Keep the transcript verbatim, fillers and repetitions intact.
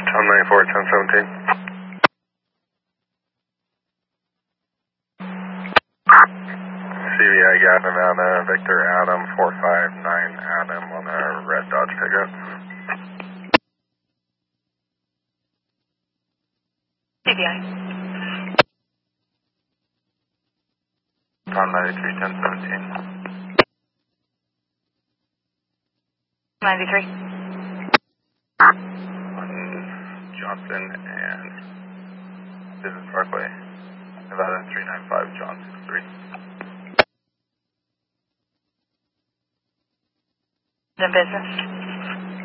John ninety-four, ten seventeen. C V I got Nevada, Victor Adam, four five nine Adam on a red Dodge pickup. C V I. John ninety-three, ten seventeen. ninety-three. On Johnson and Business Parkway, Nevada, three nine five, John six three. The business.